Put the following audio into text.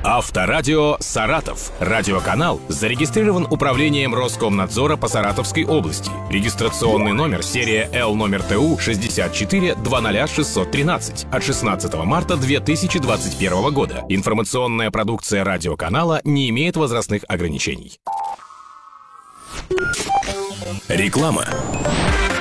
Авторадио «Саратов». Радиоканал зарегистрирован Управлением Роскомнадзора по Саратовской области. Регистрационный номер серия Л номер ТУ 6420613 от 16 марта 2021 года. Информационная продукция радиоканала не имеет возрастных ограничений. Реклама.